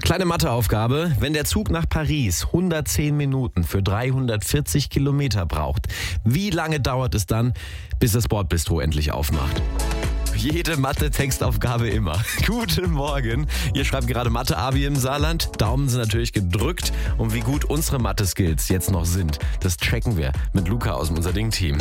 Kleine Matheaufgabe. Wenn der Zug nach Paris 110 Minuten für 340 Kilometer braucht, wie lange dauert es dann, bis das Bordbistro endlich aufmacht? Jede Mathe-Textaufgabe immer. Guten Morgen. Ihr schreibt gerade Mathe-Abi im Saarland. Daumen sind natürlich gedrückt. Und wie gut unsere Mathe-Skills jetzt noch sind, das checken wir mit Luca aus dem Unser Ding-Team.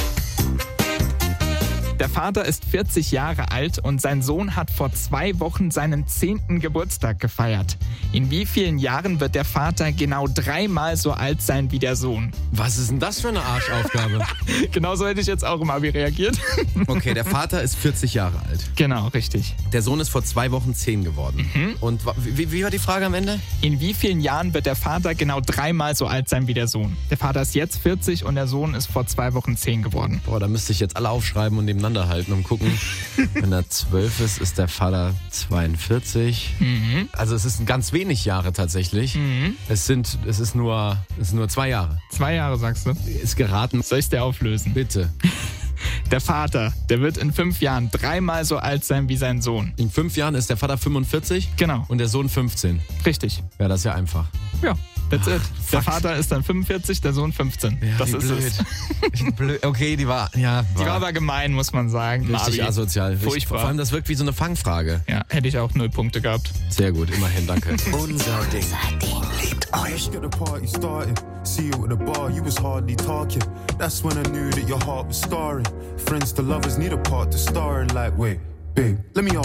Der Vater ist 40 Jahre alt und sein Sohn hat vor 2 Wochen seinen 10. Geburtstag gefeiert. In wie vielen Jahren wird der Vater genau 3-mal so alt sein wie der Sohn? Was ist denn das für eine Arschaufgabe? Genauso hätte ich jetzt auch im Abi reagiert. Okay, der Vater ist 40 Jahre alt. Genau, richtig. Der Sohn ist vor 2 Wochen 10 geworden. Und wie war die Frage am Ende? In wie vielen Jahren wird der Vater genau 3-mal so alt sein wie der Sohn? Der Vater ist jetzt 40 und der Sohn ist vor 2 Wochen 10 geworden. Boah, da müsste ich jetzt alle aufschreiben und nebeneinander halten und gucken. Wenn er 12 ist, ist der Vater 42. Also es ist ganz wenig Jahre tatsächlich. Es ist nur 2 Jahre. 2 Jahre, sagst du? Ist geraten. Soll ich es dir auflösen? Bitte. Der Vater, der wird in 5 Jahren 3-mal so alt sein wie sein Sohn. In 5 Jahren ist der Vater 45 Genau, und der Sohn 15. Richtig. Ja, das ist ja einfach. Ja, that's it. Der fuck. Vater ist dann 45, der Sohn 15. Ja, das wie ist blöd. es. Blöd. Okay, die war Die war aber gemein, muss man sagen. richtig Abi. asozial. Furchtbar. Vor allem, das wirkt wie so eine Fangfrage. Ja, hätte ich auch 0 Punkte gehabt. Sehr gut, immerhin, danke. Unser Ding liebt euch. Let's get the party started. See you at the bar, you was hardly talking. That's when I knew that your heart was scarring. Friends to lovers need a part to star in. Like, wait, babe, let me